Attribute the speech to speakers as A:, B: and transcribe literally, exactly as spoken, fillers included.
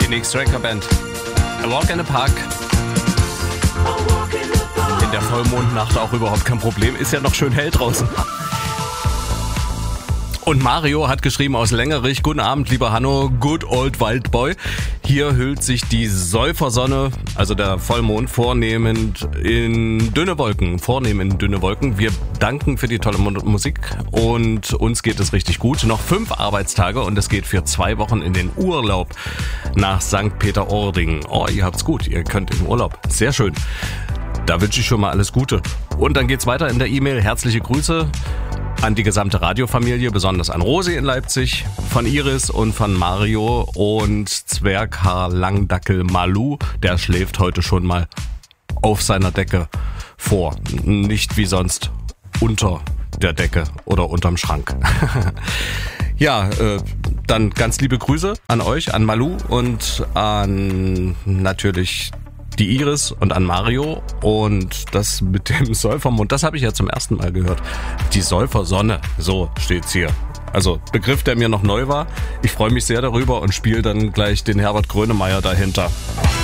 A: Phoenix Striker Band. A Walk in the Park. In der Vollmondnacht auch überhaupt kein Problem. Ist ja noch schön hell draußen. Und Mario hat geschrieben aus Längerich: Guten Abend, lieber Hanno, good old Waldboy. Hier hüllt sich die Säufersonne, also der Vollmond, vornehmend in dünne Wolken. Vornehm in dünne Wolken. Wir danken für die tolle Musik und uns geht es richtig gut. Noch fünf Arbeitstage und es geht für zwei Wochen in den Urlaub nach Sankt Peter-Ording. Oh, ihr habt's gut, ihr könnt in Urlaub. Sehr schön. Da wünsche ich schon mal alles Gute. Und dann geht's weiter in der E-Mail. Herzliche Grüße an die gesamte Radiofamilie, besonders an Rosi in Leipzig, von Iris und von Mario und Zwerghaar Langdackel Malu. Der schläft heute schon mal auf seiner Decke vor. Nicht wie sonst unter der Decke oder unterm Schrank. Ja, äh, dann ganz liebe Grüße an euch, an Malu und an natürlich die Iris und an Mario. Und das mit dem Säufermond, das habe ich ja zum ersten Mal gehört. Die Säufersonne, so steht's hier. Also Begriff, der mir noch neu war. Ich freue mich sehr darüber und spiele dann gleich den Herbert Grönemeyer dahinter.